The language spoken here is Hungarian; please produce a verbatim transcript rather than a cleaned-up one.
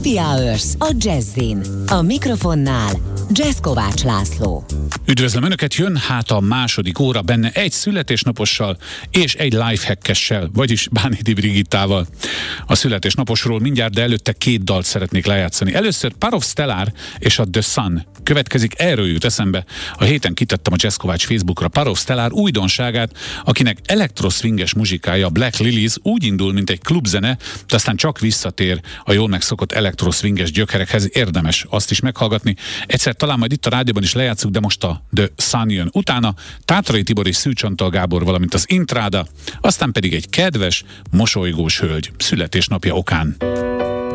Happy Hours a Jazzin. A mikrofonnál Jazz Kovács László. Üdvözlöm Önöket, jön hát a második óra, benne egy születésnapossal és egy lifehackessel, vagyis Bánhidi Brigittával. A születésnaposról mindjárt, de előtte két dalt szeretnék lejátszani. Először Parov Stelar és a The Sun következik, erről jut eszembe. A héten kitettem a Jazz Kovács Facebookra Parov Stelar újdonságát, akinek elektroszwinges muzsikája, a Black Lilies úgy indul, mint egy klubzene, de aztán csak visszatér a jól megszokott elektroszwinges gyökerekhez, érdemes azt is meghallgatni. Egyszer talán majd itt a rádióban is lejátszuk, de most a The Sun jön. Utána Tátrai Tibor és Szűcs Antal Gábor, valamint az Intráda, aztán pedig egy kedves, mosolygós hölgy születésnapja okán.